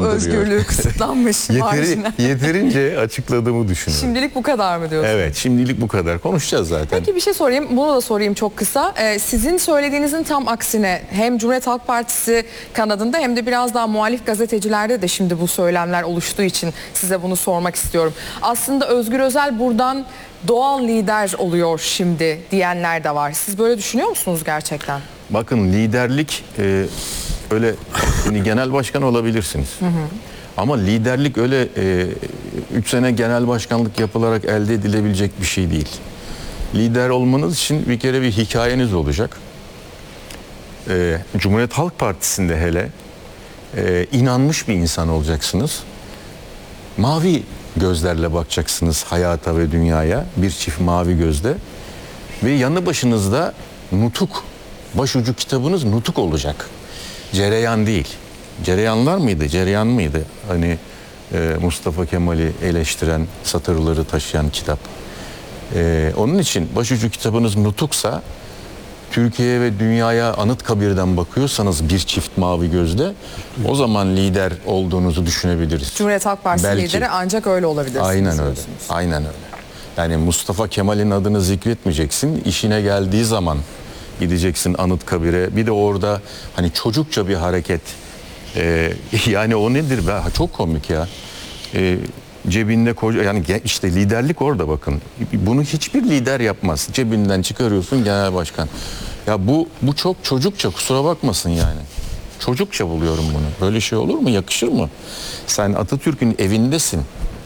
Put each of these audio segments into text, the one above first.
özgürlüğü kısıtlanmış. marjinal. Yeterince açıkladığımı düşünüyorum. Şimdilik bu kadar mı diyorsun? Evet, şimdilik bu kadar. Konuşacağız zaten. Peki bir şey sorayım, bunu da sorayım çok kısa. Sizin söylediğinizin tam aksine hem Cumhuriyet Halk Partisi kanadında hem de biraz daha muhalif gazetecilerde de şimdi bu söylemler oluştuğu için size bunu sormak istiyorum. Aslında Özgür Özel buradan doğal lider oluyor şimdi diyenler de var. Siz böyle düşünüyor musunuz gerçekten? Bakın liderlik öyle hani genel başkan olabilirsiniz. Ama liderlik öyle 3 sene genel başkanlık yapılarak elde edilebilecek bir şey değil. Lider olmanız için bir kere bir hikayeniz olacak. Cumhuriyet Halk Partisi'nde hele inanmış bir insan olacaksınız. Mavi gözlerle bakacaksınız hayata ve dünyaya. Bir çift mavi gözle. Ve yanı başınızda nutuk, başucu kitabınız nutuk olacak. Cereyan değil. Cereyanlar mıydı? Cereyan mıydı? Hani Mustafa Kemal'i eleştiren, satırları taşıyan kitap. Onun için başucu kitabınız nutuksa, Türkiye'ye ve dünyaya Anıtkabir'den bakıyorsanız bir çift mavi gözle, o zaman lider olduğunuzu düşünebiliriz. Cumhuriyet Halk Partisi Belki. lideri ancak öyle olabilirsiniz. Aynen öyle. Aynen öyle. Yani Mustafa Kemal'in adını zikretmeyeceksin. İşine geldiği zaman gideceksin Anıtkabir'e. Bir de orada hani çocukça bir hareket. Yani o nedir be? Çok komik ya. Cebinde koca, yani işte liderlik orada bakın. Bunu hiçbir lider yapmaz. Cebinden çıkarıyorsun genel başkan. Ya bu çok çocukça, kusura bakmasın yani. Çocukça buluyorum bunu. Böyle şey olur mu? Yakışır mı? Sen Atatürk'ün evindesin.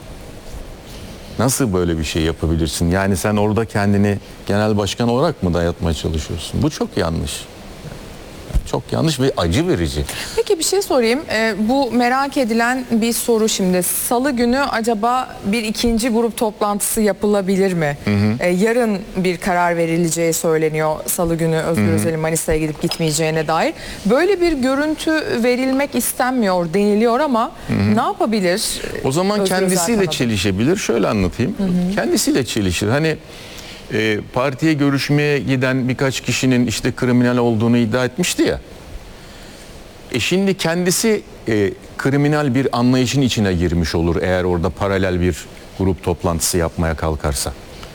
Nasıl böyle bir şey yapabilirsin? Yani sen orada kendini genel başkan olarak mı dayatmaya çalışıyorsun? Bu çok yanlış. Çok yanlış ve acı verici. Peki bir şey sorayım. Bu merak edilen bir soru şimdi. Salı günü acaba bir ikinci grup toplantısı yapılabilir mi? Yarın bir karar verileceği söyleniyor. Salı günü Özgür Özel'in Manisa'ya gidip gitmeyeceğine dair. Böyle bir görüntü verilmek istenmiyor deniliyor ama ne yapabilir? O zaman Özgür Özel kendisiyle kanadı? çelişebilir. Şöyle anlatayım. Kendisiyle çelişir. Hani partiye görüşmeye giden birkaç kişinin işte kriminal olduğunu iddia etmişti ya. Şimdi kendisi kriminal bir anlayışın içine girmiş olur eğer orada paralel bir grup toplantısı yapmaya kalkarsa.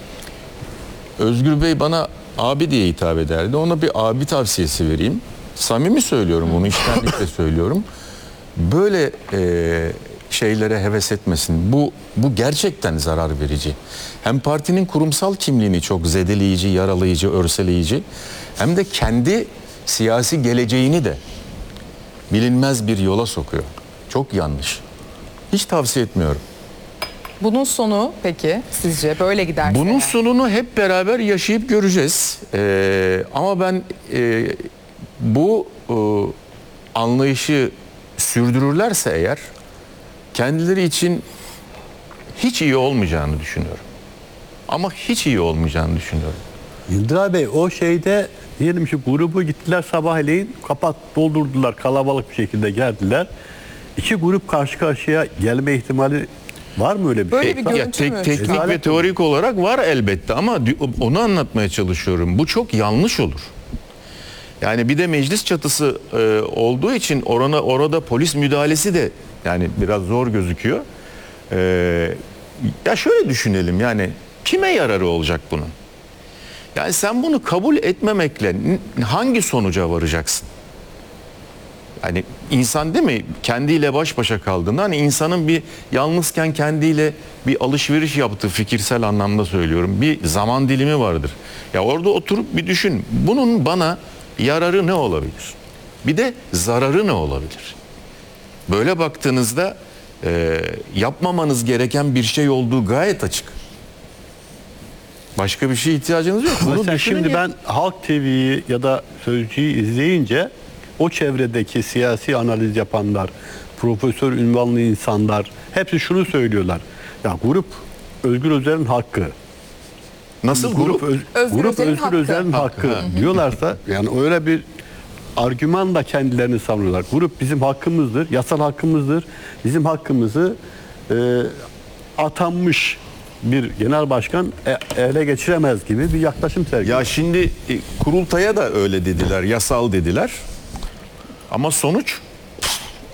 Özgür Bey bana abi diye hitap ederdi. Ona bir abi tavsiyesi vereyim. Samimi söylüyorum bunu, içtenlikle söylüyorum. Böyle şeylere heves etmesin. Bu gerçekten zarar verici. Hem partinin kurumsal kimliğini çok zedeleyici, yaralayıcı, örseleyici, hem de kendi siyasi geleceğini de bilinmez bir yola sokuyor. Çok yanlış. Hiç tavsiye etmiyorum. Bunun sonu peki sizce böyle giderse? Bunun sonunu hep beraber yaşayıp göreceğiz. Ama ben bu anlayışı sürdürürlerse eğer kendileri için hiç iyi olmayacağını düşünüyorum. Ama hiç iyi olmayacağını düşünüyorum. Yıldıray Bey o şeyde diyelim ki grubu gittiler sabahleyin doldurdular, kalabalık bir şekilde geldiler. İki grup karşı karşıya gelme ihtimali var mı öyle bir Böyle şey? bir görüntü mü? Teknik ve teorik olarak var elbette ama onu anlatmaya çalışıyorum. Bu çok yanlış olur. Yani bir de meclis çatısı olduğu için orada polis müdahalesi de yani biraz zor gözüküyor. Ya şöyle düşünelim, yani kime yararı olacak bunun? Yani sen bunu kabul etmemekle hangi sonuca varacaksın? Yani insan değil mi kendiyle baş başa kaldığında, hani insanın bir yalnızken kendiyle bir alışveriş yaptığı, fikirsel anlamda söylüyorum, bir zaman dilimi vardır. Ya orada oturup bir düşün, bunun bana yararı ne olabilir? Bir de zararı ne olabilir? Böyle baktığınızda yapmamanız gereken bir şey olduğu gayet açık. Başka bir şeye ihtiyacınız yok. Bunu Mesela düşünün şimdi ya. ben Halk TV'yi ya da Sözcü'yü izleyince o çevredeki siyasi analiz yapanlar, profesör ünvanlı insanlar hepsi şunu söylüyorlar. Ya grup Özgür Özel'in hakkı. Nasıl Grup Özgür Özel'in Özgür Özel'in hakkı diyorlarsa yani öyle bir argümanla kendilerini savunuyorlar. Grup bizim hakkımızdır, yasal hakkımızdır. Bizim hakkımızı atanmış bir genel başkan ele geçiremez gibi bir yaklaşım sergiliyor. Ya şimdi kurultaya da öyle dediler, yasal dediler. Ama sonuç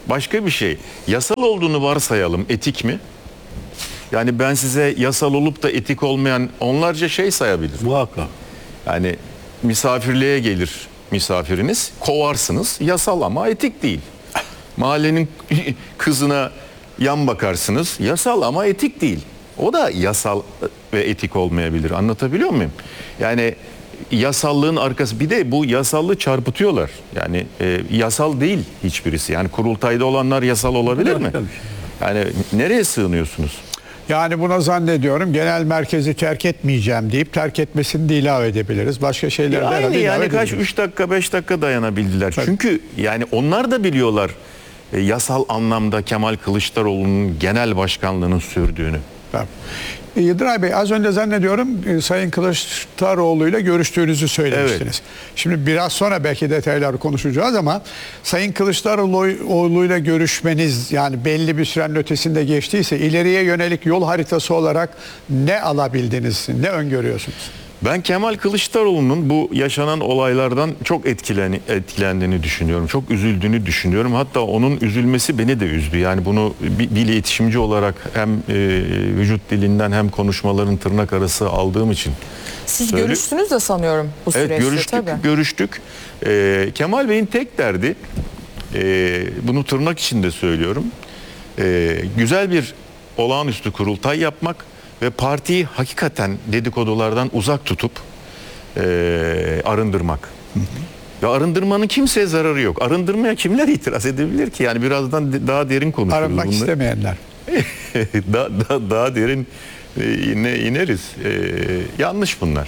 başka bir şey. Yasal olduğunu varsayalım, etik mi? Yani ben size yasal olup da etik olmayan onlarca şey sayabilirim. Muhakkak. Yani misafirliğe gelir misafiriniz, kovarsınız, yasal ama etik değil. Mahallenin kızına yan bakarsınız, yasal ama etik değil. O da yasal ve etik olmayabilir. Anlatabiliyor muyum? Yani yasallığın arkası, bir de bu yasallığı çarpıtıyorlar. Yani yasal değil hiçbirisi. Yani kurultayda olanlar yasal olabilir mi? Yani nereye sığınıyorsunuz? Yani buna zannediyorum genel merkezi terk etmeyeceğim deyip terk etmesini de ilave edebiliriz. Başka şeyler de Aynı herhalde ilave yani kaç edebiliriz. 3 dakika 5 dakika dayanabildiler. Çünkü yani onlar da biliyorlar yasal anlamda Kemal Kılıçdaroğlu'nun genel başkanlığının sürdüğünü. Tamam. Yıldıray Bey, az önce zannediyorum Sayın Kılıçdaroğlu ile görüştüğünüzü söylemiştiniz. Şimdi biraz sonra belki detayları konuşacağız ama Sayın Kılıçdaroğlu ile görüşmeniz, yani belli bir sürenin ötesinde geçtiyse, ileriye yönelik yol haritası olarak ne alabildiniz, ne öngörüyorsunuz? Ben Kemal Kılıçdaroğlu'nun bu yaşanan olaylardan çok etkilendiğini düşünüyorum. Çok üzüldüğünü düşünüyorum. Hatta onun üzülmesi beni de üzdü. Yani bunu bir iletişimci olarak hem vücut dilinden hem konuşmaların tırnak arası aldığım için. Siz görüştünüz de sanıyorum bu süreçte. Evet, görüştük. Kemal Bey'in tek derdi, bunu tırnak içinde söylüyorum, güzel bir olağanüstü kurultay yapmak ve partiyi hakikaten dedikodulardan uzak tutup arındırmak. Ya arındırmanın kimseye zararı yok. Arındırmaya kimler itiraz edebilir ki? Yani birazdan daha derin konuşuruz. Arınmak bunları. istemeyenler. daha derin ineriz. Yanlış bunlar.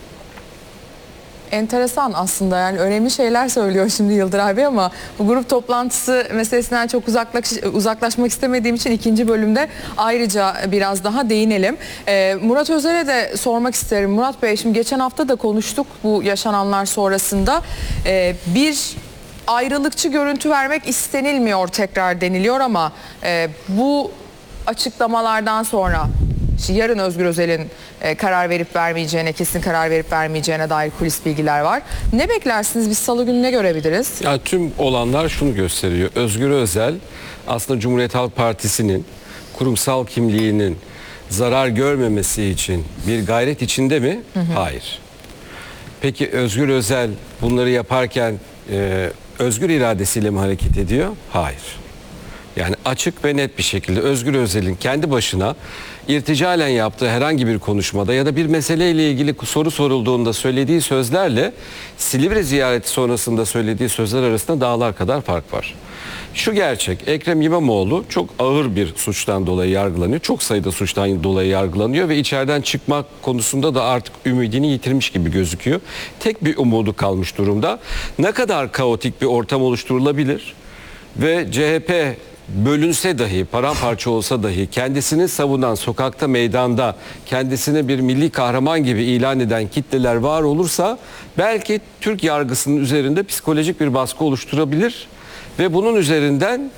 Enteresan aslında, yani önemli şeyler söylüyor şimdi Yıldıray Bey ama bu grup toplantısı meselesinden çok uzaklaşmak istemediğim için ikinci bölümde ayrıca biraz daha değinelim. Murat Özer'e de sormak isterim. Murat Bey, şimdi geçen hafta da konuştuk bu yaşananlar sonrasında. Bir ayrılıkçı görüntü vermek istenilmiyor tekrar deniliyor ama bu açıklamalardan sonra yarın Özgür Özel'in karar verip vermeyeceğine, kesin karar verip vermeyeceğine dair kulis bilgiler var. Ne beklersiniz? Biz salı günü ne görebiliriz? Ya tüm olanlar şunu gösteriyor. Özgür Özel aslında Cumhuriyet Halk Partisi'nin kurumsal kimliğinin zarar görmemesi için bir gayret içinde mi? Hayır. Peki Özgür Özel bunları yaparken özgür iradesiyle mi hareket ediyor? Hayır. Yani açık ve net bir şekilde Özgür Özel'in kendi başına irticalen yaptığı herhangi bir konuşmada ya da bir meseleyle ilgili soru sorulduğunda söylediği sözlerle Silivri ziyareti sonrasında söylediği sözler arasında dağlar kadar fark var. Şu gerçek, Ekrem İmamoğlu çok ağır bir suçtan dolayı yargılanıyor. Çok sayıda suçtan dolayı yargılanıyor ve içeriden çıkmak konusunda da artık ümidini yitirmiş gibi gözüküyor. Tek bir umudu kalmış durumda. Ne kadar kaotik bir ortam oluşturulabilir ve CHP bölünse dahi, paramparça olsa dahi kendisini savunan, sokakta, meydanda kendisini bir milli kahraman gibi ilan eden kitleler var olursa belki Türk yargısının üzerinde psikolojik bir baskı oluşturabilir ve bunun üzerinden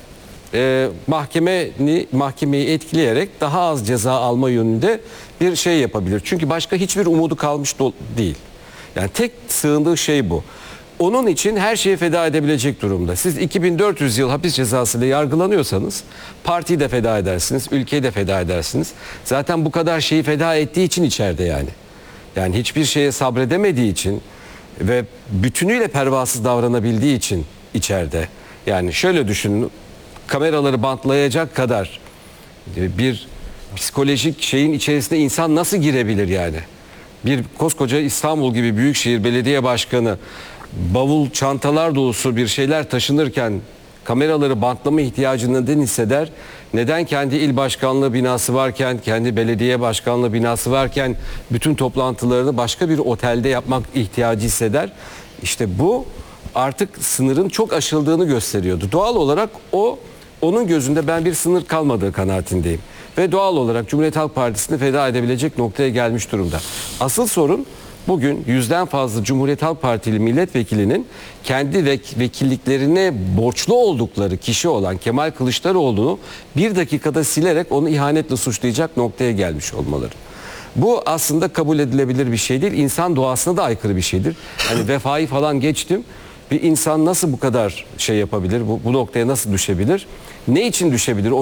mahkemeyi etkileyerek daha az ceza alma yönünde bir şey yapabilir. Çünkü başka hiçbir umudu kalmış değil. Yani tek sığındığı şey bu. Onun için her şeyi feda edebilecek durumda. Siz 2400 yıl hapis cezasıyla yargılanıyorsanız partiyi de feda edersiniz, ülkeyi de feda edersiniz. Zaten bu kadar şeyi feda ettiği için içeride yani. Yani hiçbir şeye sabredemediği için ve bütünüyle pervasız davranabildiği için içeride. Yani şöyle düşünün, kameraları bantlayacak kadar bir psikolojik şeyin içerisine insan nasıl girebilir yani? Bir koskoca İstanbul gibi büyükşehir belediye başkanı bavul çantalar dolusu bir şeyler taşınırken kameraları bantlama ihtiyacını neden hisseder? Neden kendi il başkanlığı binası varken, kendi belediye başkanlığı binası varken bütün toplantılarını başka bir otelde yapmak ihtiyacı hisseder? İşte bu artık sınırın çok aşıldığını gösteriyordu. Doğal olarak onun gözünde ben bir sınır kalmadığı kanaatindeyim. Ve doğal olarak Cumhuriyet Halk Partisi'ni feda edebilecek noktaya gelmiş durumda. Asıl sorun bugün 100'den fazla Cumhuriyet Halk Partili milletvekilinin kendi vekilliklerine borçlu oldukları kişi olan Kemal Kılıçdaroğlu'nu bir dakikada silerek onu ihanetle suçlayacak noktaya gelmiş olmaları. Bu aslında kabul edilebilir bir şey değil. İnsan doğasına da aykırı bir şeydir. Hani vefayı falan geçtim. Bir insan nasıl bu kadar şey yapabilir? Bu noktaya nasıl düşebilir? Ne için düşebilir?